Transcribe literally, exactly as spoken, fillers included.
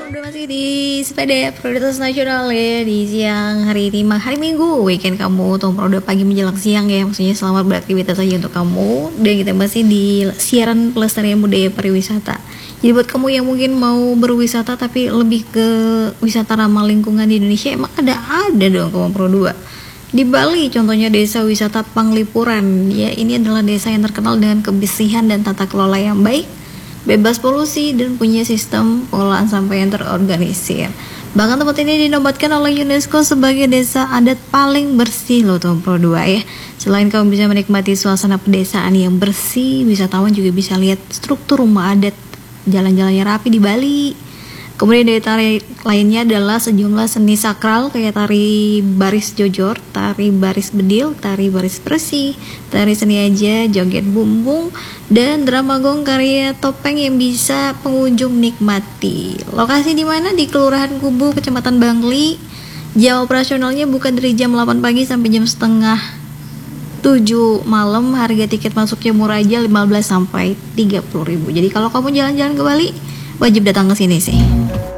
Udah masih di sepeda prioritas nasional ya di siang hari ini, hari Minggu, weekend kamu tuh udah pagi menjelang siang ya, maksudnya selamat beraktivitas aja untuk kamu. Dan kita masih di siaran pelestarian budaya pariwisata. Jadi buat kamu yang mungkin mau berwisata tapi lebih ke wisata ramah lingkungan di Indonesia, emang ada ada dong kamu Pro dua. Di Bali contohnya desa wisata Panglipuran ya, ini adalah desa yang terkenal dengan kebersihan dan tata kelola yang baik, bebas polusi, dan punya sistem pengolahan sampah yang terorganisir. Bahkan tempat ini dinobatkan oleh UNESCO sebagai desa adat paling bersih loh tuh Pro dua ya. Selain kamu bisa menikmati suasana pedesaan yang bersih, wisatawan juga bisa lihat struktur rumah adat, jalan-jalannya rapi di Bali. Kemudian dari tari lainnya adalah sejumlah seni sakral kayak tari baris jojor, tari baris bedil, tari baris bersih, tari seni aja, joget bumbung, dan drama gong karya topeng yang bisa pengunjung nikmati. Lokasi di mana? Di Kelurahan Kubu, Kecamatan Bangli. Jam operasionalnya buka dari jam delapan pagi sampai jam setengah tujuh malam. Harga tiket masuknya murah aja, lima belas sampai tiga puluh ribu. Jadi kalau kamu jalan-jalan ke Bali, wajib datang ke sini sih.